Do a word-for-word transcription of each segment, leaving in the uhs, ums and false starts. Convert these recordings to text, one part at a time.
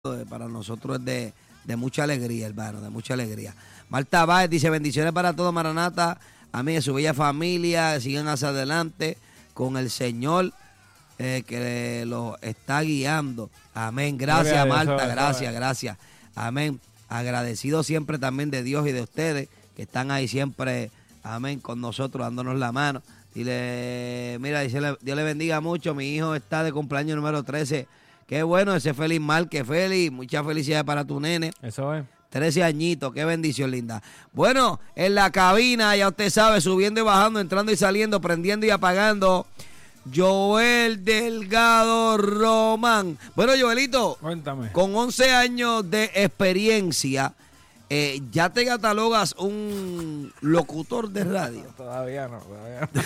eh, para nosotros es de, de mucha alegría, hermano, de mucha alegría. Marta Báez dice, bendiciones para todos, Maranata, a mí y a su bella familia, sigan hacia adelante con el Señor eh, que los está guiando. Amén. Gracias, Marta, gracias, gracias. Amén. Agradecido siempre también de Dios y de ustedes que están ahí siempre, amén, con nosotros, dándonos la mano. Dile, mira, dice, Dios le bendiga mucho, mi hijo está de cumpleaños número trece. Qué bueno ese Félix Márquez, Félix, muchas felicidades para tu nene. Eso es. trece añitos, qué bendición linda. Bueno, en la cabina, ya usted sabe, subiendo y bajando, entrando y saliendo, prendiendo y apagando, Joel Delgado Román. Bueno, Joelito, cuéntame. Con once años de experiencia, eh, ¿ya te catalogas un locutor de radio? Todavía no, todavía no.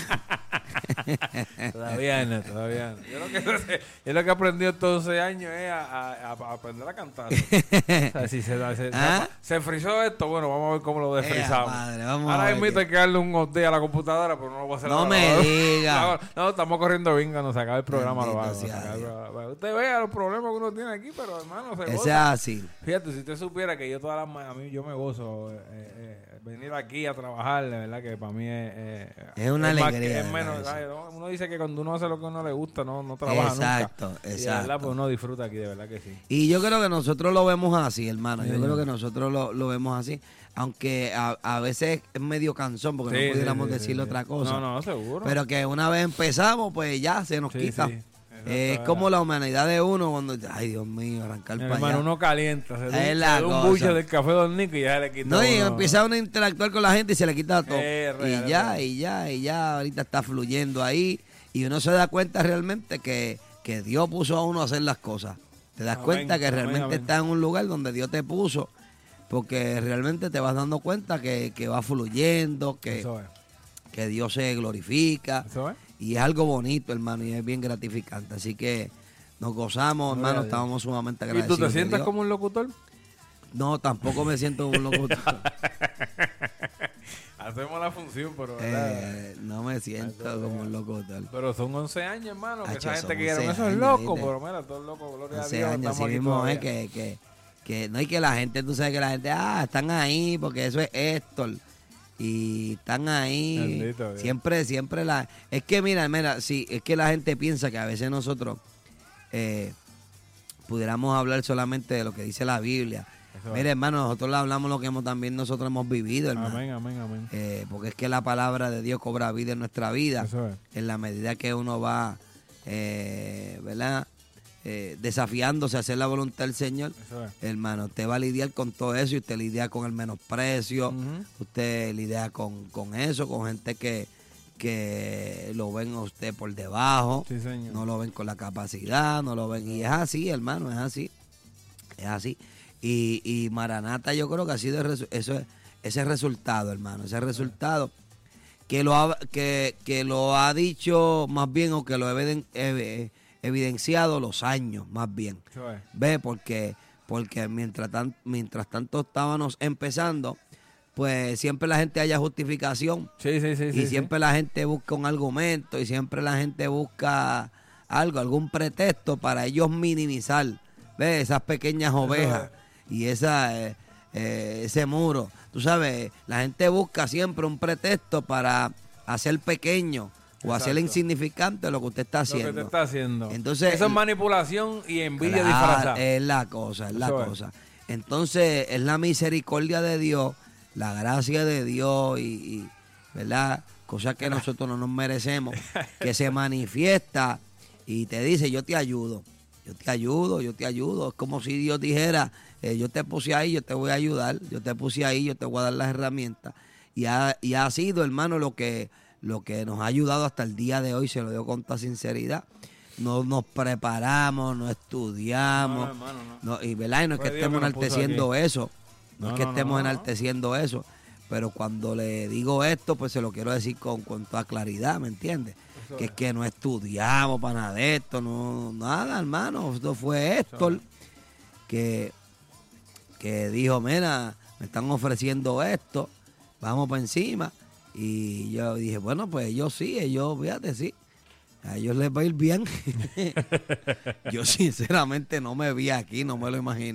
todavía no, todavía no. Yo lo que, yo lo que he aprendido estos doce años es a, a, a aprender a cantar. O sea, si se, se, ¿Ah? se, se frizó esto, bueno, vamos a ver cómo lo desfrizamos. Eh, madre, Ahora invito a que darle un update a la computadora, pero no lo voy a hacer. No ahora, me ¿no? diga. No, no, estamos corriendo bingo, nos acaba el programa. Lo hago, sea el programa. Usted vea los problemas que uno tiene aquí, pero hermano, se Ese goza. es así. Fíjate, si usted supiera que yo todas las ma- a mí yo me gozo eh, eh, venir aquí a trabajar, de verdad que para mí es eh, es una es más alegría. que- es menos, ay, ¿no? Uno dice que cuando uno hace lo que a uno le gusta, no, no trabaja Exacto, nunca. exacto. Y de verdad, pues uno disfruta aquí, de verdad que sí. Y yo creo que nosotros lo vemos así, hermano. Yo Sí. creo que nosotros lo, lo vemos así. Aunque a, a veces es medio cansón, porque Sí, no pudiéramos sí, sí, decirle sí. otra cosa. No, no, seguro. Pero que una vez empezamos, pues ya se nos Sí, quita. sí. Eh, es como la humanidad de uno cuando, ay Dios mío, arrancar Mi para hermano, allá. uno calienta, se Es da un, la se da un cosa. buche del café Don Nico y ya se le quita. No, y uno. empieza uno a interactuar con la gente y se le quita todo. Eh, real, y ya, real. y ya, y ya, ahorita está fluyendo ahí. Y uno se da cuenta realmente que, que Dios puso a uno a hacer las cosas. Te das Amén, cuenta que amén, realmente amén. estás en un lugar donde Dios te puso. Porque realmente te vas dando cuenta que, que va fluyendo, que, Eso es. que Dios se glorifica. Eso es. Y es algo bonito, hermano, y es bien gratificante. Así que nos gozamos, Gloria hermano, a Dios. estábamos sumamente ¿Y agradecidos. tú te de sientas Dios. como un locutor? No, tampoco me siento un locutor. Hacemos la función, pero ¿verdad? Eh, no me siento como un locutor. Pero son once años, hermano, que Acho, esa son gente que dijeron, once eso es años, loco, ¿viste? pero mira, todo loco, gloria a once Dios, años, estamos así aquí mismo todavía. es que, que, que no hay que la gente, tú sabes que la gente, ah, están ahí porque eso es Héctor. Y están ahí. Bendito Dios. Siempre, siempre la... Es que mira, mira, sí, es que la gente piensa que a veces nosotros eh, pudiéramos hablar solamente de lo que dice la Biblia. Eso Mira, es. hermano, nosotros le hablamos lo que hemos, también nosotros hemos vivido, hermano. Amén, amén, amén. Eh, porque es que la palabra de Dios cobra vida en nuestra vida. Eso es. En la medida que uno va, eh, ¿verdad? Eh, desafiándose a hacer la voluntad del Señor, Eso es. hermano, usted va a lidiar con todo eso y usted lidia con el menosprecio, Ujú. usted lidia con, con eso, con gente que, que lo ven a usted por debajo, Sí, señor. no lo ven con la capacidad, no lo ven, y es así, hermano, es así, es así. Y, y Maranata yo creo que ha sido el resu- eso, ese resultado, hermano, ese resultado que lo ha, que, que lo ha dicho más bien o que lo ha eviden- ev- evidenciado los años más bien. Eso es. Ve, porque, porque mientras, tan, mientras tanto estábamos empezando, pues siempre la gente haya justificación Sí, sí, sí. y sí, siempre la gente busca un argumento y siempre la gente busca algo, algún pretexto para ellos minimizar, ve, esas pequeñas ovejas y esa, eh, eh, ese muro. Tú sabes, la gente busca siempre un pretexto para hacer pequeño o hacer Exacto. insignificante lo que usted está sí. Lo haciendo. que te está haciendo. Entonces, eso es manipulación y envidia Claro, disfrazada. es la cosa, es la Eso es. cosa. Entonces, es la misericordia de Dios, la gracia de Dios y, y, ¿verdad? Cosas que nosotros no nos merecemos, que se manifiesta y te dice, yo te ayudo, yo te ayudo, yo te ayudo. Es como si Dios dijera, eh, yo te puse ahí, yo te voy a ayudar, yo te puse ahí, yo te voy a dar las herramientas. Y ha, y ha sido, hermano, lo que, lo que nos ha ayudado hasta el día de hoy, se lo digo con toda sinceridad. No nos preparamos, no estudiamos, No, no, hermano, no. no, y, ¿verdad? Y no es Fue que Dios estemos que nos puso enalteciendo aquí. eso, no, No, es que no, estemos no, no. enalteciendo eso, pero cuando le digo esto, pues se lo quiero decir con, con toda claridad, ¿me entiendes? Eso Que es. es que no estudiamos para nada de esto, no, nada, hermano. Esto fue Héctor que, que dijo, mira, me están ofreciendo esto, vamos para encima. Y yo dije, bueno, pues yo sí, yo, fíjate, sí. A ellos les va a ir bien. Yo sinceramente no me vi aquí, no me lo imaginé.